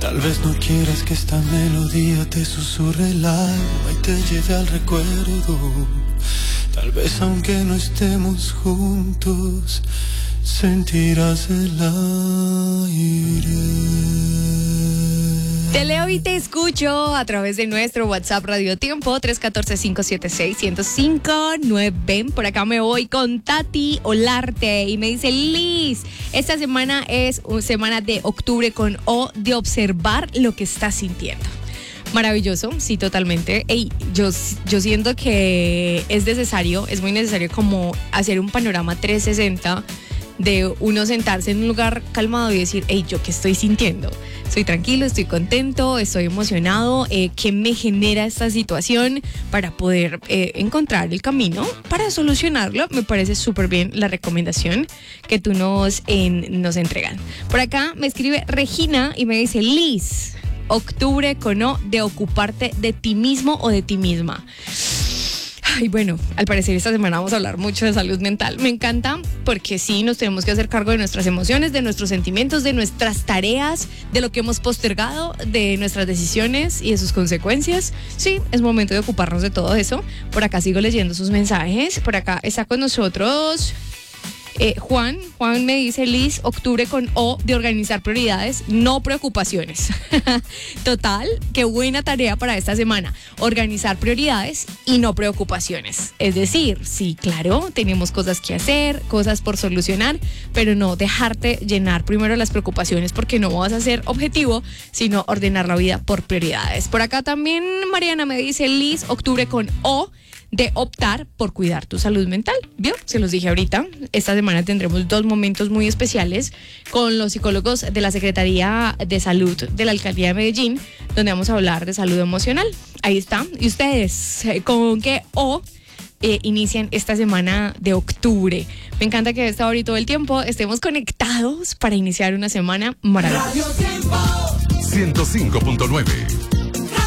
Tal vez no quieras que esta melodía te susurre el alma y te lleve al recuerdo. Tal vez aunque no estemos juntos, sentirás el aire. Te leo y te escucho a través de nuestro WhatsApp Radio Tiempo 314-576-1059. Por acá me voy con Tati Olarte y me dice: Liz, esta semana es una semana de octubre con O, de observar lo que estás sintiendo. Maravilloso, sí, totalmente. Yo siento que es necesario, es muy necesario como hacer un panorama 360 de uno sentarse en un lugar calmado y decir: hey, ¿yo qué estoy sintiendo? Estoy tranquilo, estoy contento, estoy emocionado. ¿Qué me genera esta situación? Para poder encontrar el camino para solucionarlo. Me parece súper bien la recomendación que tú nos entregan. Por acá me escribe Regina y me dice: Liz, octubre con O, de ocuparte de ti mismo o de ti misma. Y bueno, al parecer esta semana vamos a hablar mucho de salud mental. Me encanta porque sí, nos tenemos que hacer cargo de nuestras emociones, de nuestros sentimientos, de nuestras tareas, de lo que hemos postergado, de nuestras decisiones y de sus consecuencias. Sí, es momento de ocuparnos de todo eso. Por acá sigo leyendo sus mensajes. Por acá está con nosotros Juan me dice: Liz, octubre con O, de organizar prioridades, no preocupaciones. Total, qué buena tarea para esta semana, organizar prioridades y no preocupaciones. Es decir, sí, claro, tenemos cosas que hacer, cosas por solucionar, pero no dejarte llenar primero las preocupaciones, porque no vas a ser objetivo, sino ordenar la vida por prioridades. Por acá también Mariana me dice: Liz, octubre con O, de optar por cuidar tu salud mental. ¿Vio? Se los dije ahorita. Esta semana tendremos 2 momentos muy especiales con los psicólogos de la Secretaría de Salud de la Alcaldía de Medellín, donde vamos a hablar de salud emocional. Ahí está. ¿Y ustedes con qué O inician esta semana de octubre? Me encanta que a esta hora y todo el tiempo estemos conectados para iniciar una semana maravillosa. 105.9